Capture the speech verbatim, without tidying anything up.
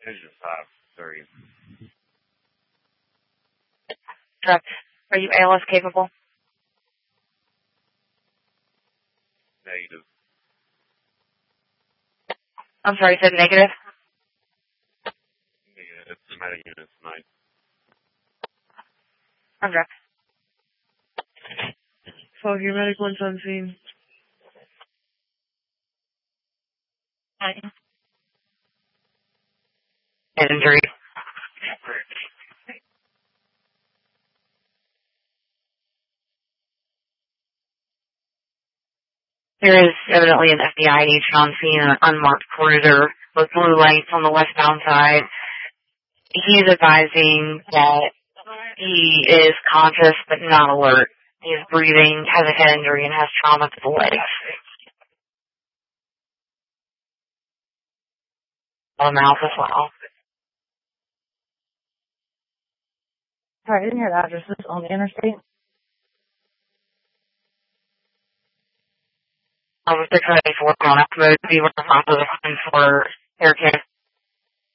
Engine five, three. Truck, are you A L S capable? Negative. I'm sorry, you said negative? Yeah, it's the medic unit tonight. Okay. Fuck, your medic one's on scene. Head injury. There is evidently an F B I agent on scene in an unmarked cruiser with blue lights on the westbound side. He's advising that he is conscious but not alert. He is breathing, has a head injury, and has trauma to the legs. The mouth as well. Alright, I didn't hear the addresses on the interstate. I was six eighty-four on up road, be responsible for air care.